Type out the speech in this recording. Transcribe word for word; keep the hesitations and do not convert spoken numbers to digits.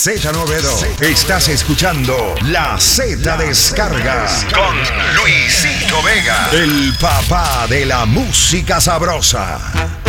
Z noventa y dos. Estás escuchando La Z Descarga con Luisito Vega, el papá de la música sabrosa.